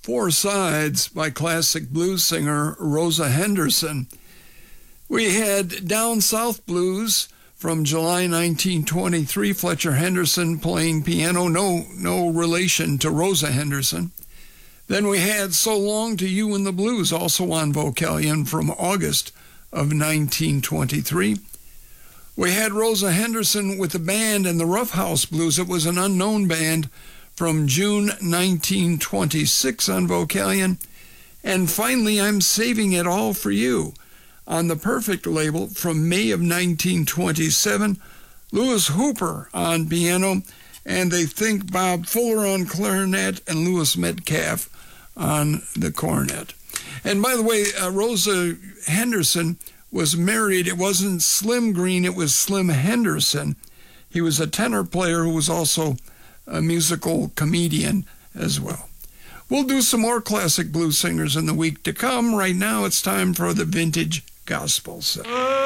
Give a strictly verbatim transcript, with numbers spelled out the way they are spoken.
Four Sides by classic blues singer Rosa Henderson. We had Down South Blues from July nineteen twenty-three, Fletcher Henderson playing piano, no, no relation to Rosa Henderson. Then we had So Long to You and the Blues, also on Vocalion, from August of nineteen twenty-three. We had Rosa Henderson with the band and the Rough House Blues. It was an unknown band, from June nineteen twenty-six on Vocalion. And finally, I'm Saving It All for You on the Perfect label from May of nineteen twenty-seven. Louis Hooper on piano, and they think Bob Fuller on clarinet and Louis Metcalf on the cornet. And by the way, uh, Rosa Henderson was married. It wasn't Slim Green, it was Slim Henderson. He was a tenor player who was also a musical comedian as well. We'll do some more classic blues singers in the week to come. Right now, it's time for the Vintage Gospel Set.